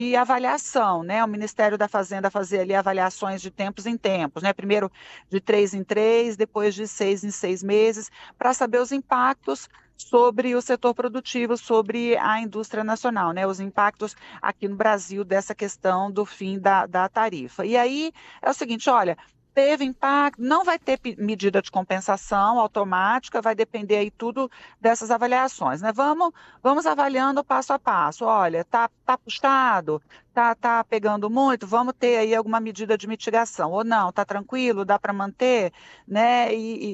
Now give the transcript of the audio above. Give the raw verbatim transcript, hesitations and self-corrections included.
de avaliação, né, o Ministério da Fazenda fazia ali avaliações de tempos em tempos, né, primeiro de três em três, depois de seis em seis meses, para saber os impactos sobre o setor produtivo, sobre a indústria nacional, né, os impactos aqui no Brasil dessa questão do fim da da tarifa. E aí é o seguinte, olha, teve impacto, não vai ter pe medida de compensação automática, vai depender aí tudo dessas avaliações, né. Vamos vamos avaliando passo a passo. Olha, tá tá puxado, tá tá pegando muito, vamos ter aí alguma medida de mitigação, ou não, tá tranquilo, dá para manter, né, e